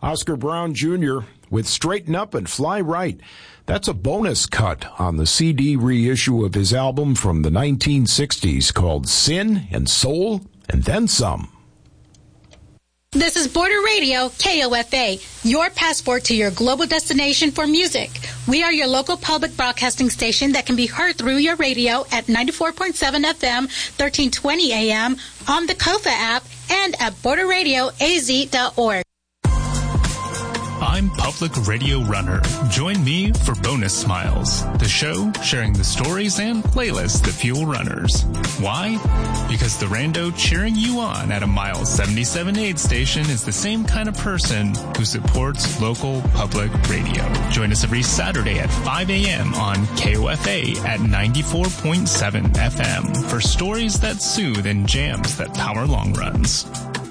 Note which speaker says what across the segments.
Speaker 1: Oscar Brown Jr. with Straighten Up and Fly Right. That's a bonus cut on the CD reissue of his album from the 1960s called Sin and Soul and Then Some.
Speaker 2: This is Border Radio, KOFA, your passport to your global destination for music. We are your local public broadcasting station that can be heard through your radio at 94.7 FM, 1320 AM, on the KOFA app, and at borderradioaz.org.
Speaker 3: I'm Public Radio Runner. Join me for Bonus Smiles, the show sharing the stories and playlists that fuel runners. Why? Because the rando cheering you on at a Mile 77 aid station is the same kind of person who supports local public radio. Join us every Saturday at 5 a.m. on KOFA at 94.7 FM for stories that soothe and jams that power long runs.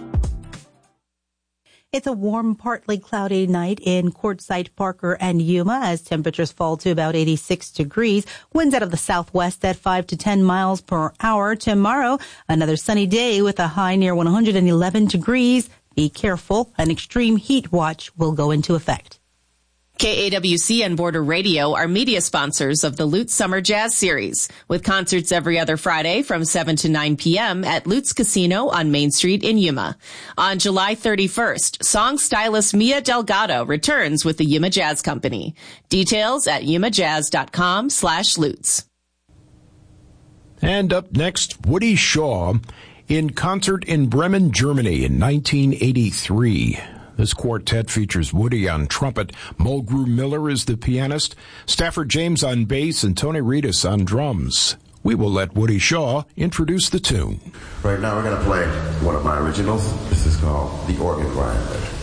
Speaker 4: It's a warm, partly cloudy night in Quartzsite, Parker, and Yuma as temperatures fall to about 86 degrees. Winds out of the southwest at 5 to 10 miles per hour. Tomorrow, another sunny day with a high near 111 degrees. Be careful. An extreme heat watch will go into effect.
Speaker 5: KAWC and Border Radio are media sponsors of the Lutz Summer Jazz Series, with concerts every other Friday from 7 to 9 p.m. at Lutz Casino on Main Street in Yuma. On July 31st, song stylist Mia Delgado returns with the Yuma Jazz Company. Details at yumajazz.com/Lutz.
Speaker 1: And up next, Woody Shaw in concert in Bremen, Germany in 1983. This quartet features Woody on trumpet, Mulgrew Miller is the pianist, Stafford James on bass, and Tony Reedus on drums. We will let Woody Shaw introduce the tune.
Speaker 6: Right now we're going to play one of my originals. This is called The Organ Grinder.